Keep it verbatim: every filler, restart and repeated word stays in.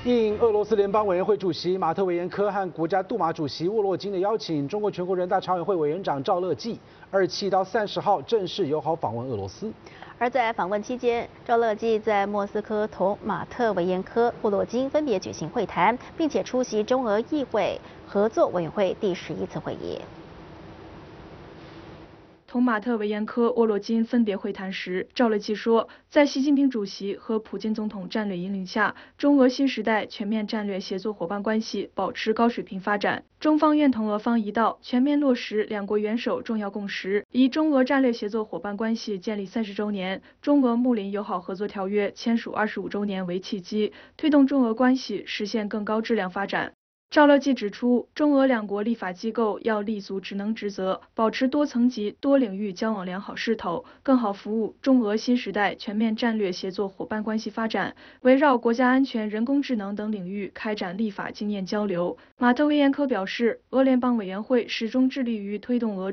应俄罗斯联邦委员会主席马特韦延科和国家杜马主席沃洛金的邀请，中国全国人大常委会委员长赵乐际二七到三十号正式友好访问俄罗斯。 而在访问期间，赵乐际在莫斯科同马特韦延科、沃洛金分别举行会谈，并且出席中俄议会合作委员会第十一次会议。 同马特韦延科、沃洛金分别会谈时，赵乐际说，在习近平主席和普京总统战略引领下，中俄新时代全面战略协作伙伴关系保持高水平发展。中方愿同俄方一道，全面落实两国元首重要共识，以中俄战略协作伙伴关系建立三十周年、中俄睦邻友好合作条约签署二十五周年为契机，推动中俄关系实现更高质量发展。 赵乐际指出，中俄两国立法机构要立足职能职责，保持多层级、多领域交往良好势头，更好服务中俄新时代全面战略协作伙伴关系发展。围绕国家安全、人工智能等领域开展立法经验交流。马特韦延科表示，俄联邦委员会始终致力于推动俄